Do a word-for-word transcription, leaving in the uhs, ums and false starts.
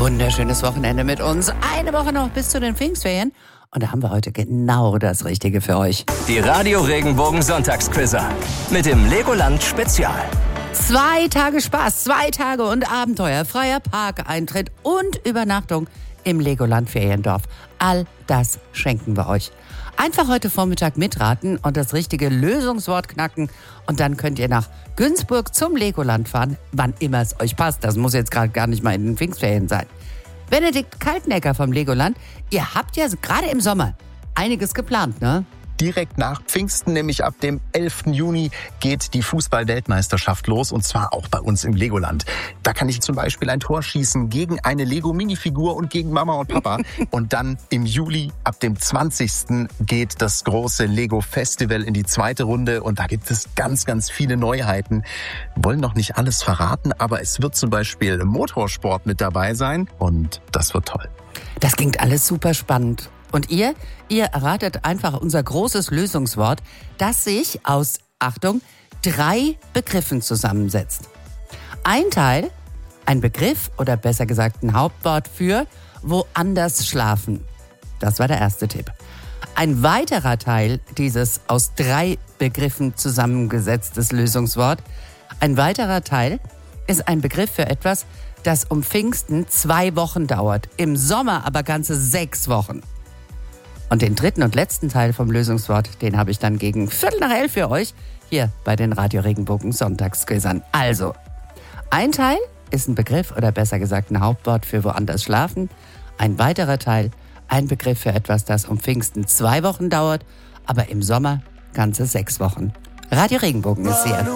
wunderschönes Wochenende mit uns. Eine Woche noch bis zu den Pfingstferien. Und da haben wir heute genau das Richtige für euch. Die Radio Regenbogen Sonntagsquizzer mit dem Legoland Spezial. Zwei Tage Spaß, zwei Tage und Abenteuer, freier Parkeintritt und Übernachtung im Legoland Feriendorf. All das schenken wir euch. Einfach heute Vormittag mitraten und das richtige Lösungswort knacken. Und dann könnt ihr nach Günzburg zum Legoland fahren, wann immer es euch passt. Das muss jetzt gerade gar nicht mal in den Pfingstferien sein. Benedikt Kaltenecker vom Legoland, ihr habt ja gerade im Sommer einiges geplant, ne? Direkt nach Pfingsten, nämlich ab dem elften Juni, geht die Fußball-Weltmeisterschaft los und zwar auch bei uns im Legoland. Da kann ich zum Beispiel ein Tor schießen gegen eine Lego-Minifigur und gegen Mama und Papa. Und dann im Juli, ab dem zwanzigsten geht das große Lego-Festival in die zweite Runde und da gibt es ganz, ganz viele Neuheiten. Wir wollen noch nicht alles verraten, aber es wird zum Beispiel Motorsport mit dabei sein und das wird toll. Das klingt alles super spannend. Und ihr, ihr erratet einfach unser großes Lösungswort, das sich aus, Achtung, drei Begriffen zusammensetzt. Ein Teil, ein Begriff oder besser gesagt ein Hauptwort für woanders schlafen. Das war der erste Tipp. Ein weiterer Teil dieses aus drei Begriffen zusammengesetztes Lösungswort, ein weiterer Teil ist ein Begriff für etwas, das um Pfingsten zwei Wochen dauert, im Sommer aber ganze sechs Wochen. Und den dritten und letzten Teil vom Lösungswort, den habe ich dann gegen Viertel nach elf für euch hier bei den Radio Regenbogen Sonntagsquizern. Also, ein Teil ist ein Begriff oder besser gesagt ein Hauptwort für woanders schlafen. Ein weiterer Teil, ein Begriff für etwas, das um Pfingsten zwei Wochen dauert, aber im Sommer ganze sechs Wochen. Radio Regenbogen ist hier.